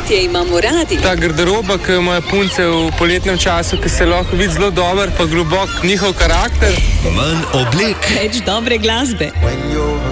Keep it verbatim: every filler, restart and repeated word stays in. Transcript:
poletje imamo radi. Ta garderoba, ki jo imajo punce v poletnem času, ki se lahko vidi zelo dober, pa globok njihov karakter. Manj oblek. Več dobre glasbe.